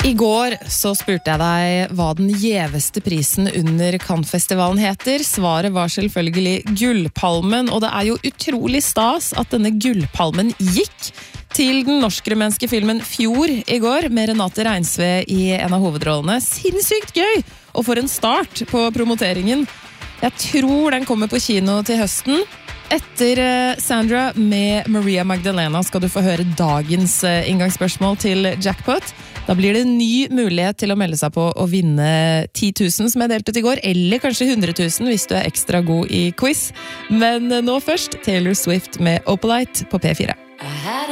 I går så spurte jeg deg hva den gjeveste prisen under Cannes-festivalen heter. Svaret var selvfølgelig Gullpalmen, og det jo utrolig stas at denne Gullpalmen gikk til den norsk-rumenske filmen Fjord I går, med Renate Reinsve I en av hovedrollene. Sinnssykt gøy! Og for en start på promoteringen. Jeg tror den kommer på kino til høsten. Etter Sandra med Maria Magdalena skal du få høre dagens inngangsspørsmål til Jackpot. Da blir det en ny mulighet til å melde seg på og vinne 10 000 som jeg delte ut I går, eller kanskje 100 000 hvis du ekstra god I quiz. Men nå først Taylor Swift med Opalite på P4.